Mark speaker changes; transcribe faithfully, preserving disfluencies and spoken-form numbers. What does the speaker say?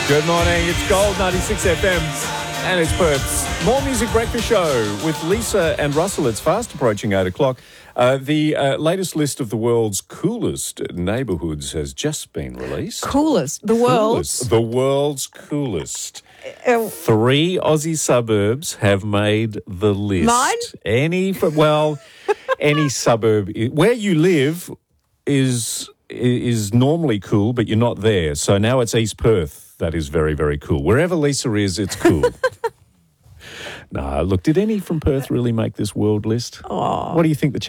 Speaker 1: Good morning. It's Gold ninety-six F M and it's Perth's More Music Breakfast Show with Lisa and Russell. It's fast approaching eight o'clock. Uh, the uh, latest list of the world's coolest neighbourhoods has just been released.
Speaker 2: Coolest. The world's.
Speaker 1: Coolest. The world's coolest.
Speaker 2: Uh,
Speaker 1: Three Aussie suburbs have made the list.
Speaker 2: Mine?
Speaker 1: Any, well, any suburb. Where you live is is normally cool, but you're not there. So now it's East Perth. That is very, very cool. Wherever Lisa is, it's cool. Nah, look, did any from Perth really make this world list?
Speaker 2: Aw.
Speaker 1: What do you think the